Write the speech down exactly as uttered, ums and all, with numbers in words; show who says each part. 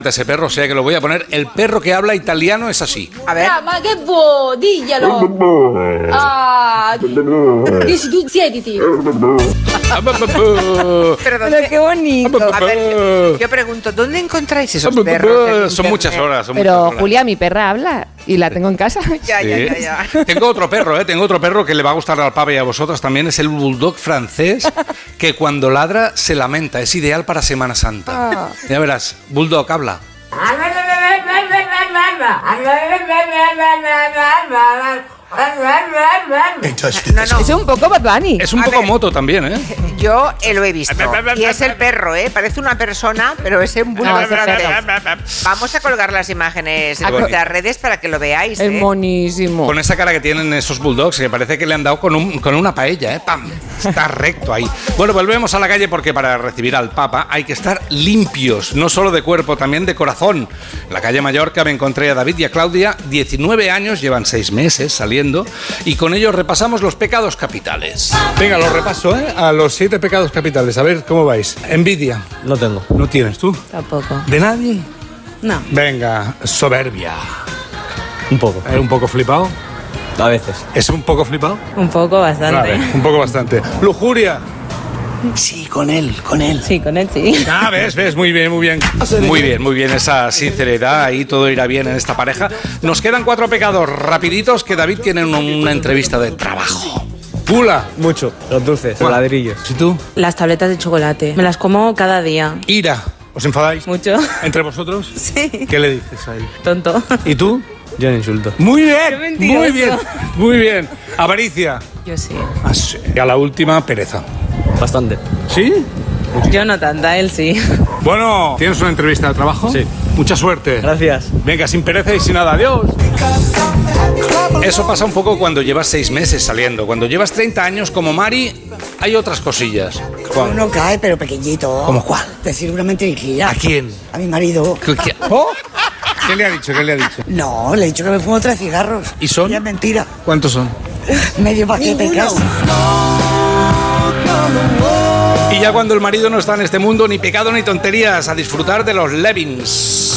Speaker 1: ese perro, o sea que lo voy a poner. El perro que habla italiano es así.
Speaker 2: A ver.
Speaker 3: Ah, ma che vuoi? Diglielo. Ah, dici tu, siediti.
Speaker 2: Pero,
Speaker 4: Pero qué bonito.
Speaker 2: A ver, yo pregunto, ¿dónde encontráis esos perros?
Speaker 1: Son muchas horas. Son
Speaker 4: Pero
Speaker 1: muchas horas.
Speaker 4: Julia, mi perra habla y la tengo en casa.
Speaker 2: Ya, ya,
Speaker 1: Sí.
Speaker 2: ya, ya.
Speaker 1: Tengo otro perro, ¿eh? Tengo otro perro que le va a gustar al pavo y a vosotras también. Es el bulldog francés que cuando ladra se lamenta. Es ideal para Semana Santa. Ya verás, bulldog, habla.
Speaker 2: No, no.
Speaker 4: Es un poco Bad Bunny.
Speaker 1: Es un
Speaker 2: A
Speaker 1: poco
Speaker 2: ver.
Speaker 1: moto también, ¿eh?
Speaker 2: Yo eh, lo he visto. Y es el perro, ¿eh? Parece una persona, pero es un bulldog
Speaker 4: No, es el
Speaker 2: francés. Vamos a colgar las imágenes en
Speaker 1: Qué bonito.
Speaker 2: nuestras redes para que lo veáis,
Speaker 4: Es
Speaker 2: ¿eh?
Speaker 4: monísimo.
Speaker 1: Con esa cara que tienen esos bulldogs, que parece que le han dado con, un, con una paella, ¿eh? ¡Pam! Está recto ahí. Bueno, volvemos a la calle porque para recibir al Papa hay que estar limpios, no solo de cuerpo, también de corazón. En la calle Mallorca me encontré a David y a Claudia, diecinueve años, llevan seis meses saliendo, y con ellos repasamos los pecados capitales. Venga, los repaso, ¿eh? A los siete pecados capitales. A ver, ¿cómo vais? Envidia.
Speaker 5: No tengo.
Speaker 1: ¿No tienes tú?
Speaker 4: Tampoco.
Speaker 1: ¿De nadie?
Speaker 4: No.
Speaker 1: Venga, soberbia.
Speaker 5: Un poco.
Speaker 1: ¿Es un poco flipado?
Speaker 5: A veces.
Speaker 1: ¿Es un poco flipado?
Speaker 4: Un poco, bastante.
Speaker 1: Vale, un poco bastante. Lujuria.
Speaker 6: Sí, con él, con él.
Speaker 4: Sí, con él sí.
Speaker 1: Ah, ves, ves, muy bien, muy bien. Muy bien, muy bien, esa sinceridad, ahí todo irá bien en esta pareja. Nos quedan cuatro pecados rapiditos que David tiene una, una entrevista de trabajo. Pula.
Speaker 5: Mucho. Los dulces, los ladrillos.
Speaker 1: ¿Y tú?
Speaker 7: Las tabletas de chocolate. Me las como cada día.
Speaker 1: Ira. ¿Os enfadáis?
Speaker 7: Mucho.
Speaker 1: ¿Entre vosotros?
Speaker 7: Sí.
Speaker 1: ¿Qué le dices ahí?
Speaker 7: Tonto.
Speaker 1: ¿Y tú?
Speaker 5: Yo no insulto.
Speaker 1: Muy
Speaker 7: Qué
Speaker 1: bien,
Speaker 7: mentiroso.
Speaker 1: muy bien, muy bien. Avaricia.
Speaker 7: Yo sí.
Speaker 1: Ah, sí. Y a la última, pereza.
Speaker 5: Bastante.
Speaker 1: ¿Sí?
Speaker 7: Yo no tanta, él sí.
Speaker 1: Bueno, ¿tienes una entrevista de trabajo?
Speaker 5: Sí.
Speaker 1: Mucha suerte.
Speaker 5: Gracias.
Speaker 1: Venga, sin pereza y sin nada. Adiós. Eso pasa un poco cuando llevas seis meses saliendo. Cuando llevas treinta años como Mari, hay otras cosillas. ¿Cuál?
Speaker 6: Uno cae, pero pequeñito.
Speaker 1: ¿Cómo cuál?
Speaker 6: Decir una mentirilla.
Speaker 1: ¿A quién?
Speaker 6: A mi marido.
Speaker 1: ¿Qué, qué- ¿Oh? ¿Qué le ha dicho? ¿Qué le ha dicho?
Speaker 6: No, le he dicho que me fumo tres cigarros.
Speaker 1: ¿Y son?
Speaker 6: Y es mentira.
Speaker 1: ¿Cuántos son?
Speaker 6: Medio paquete casi.
Speaker 1: Y ya cuando el marido no está en este mundo, ni pecado ni tonterías, a disfrutar de los Levins.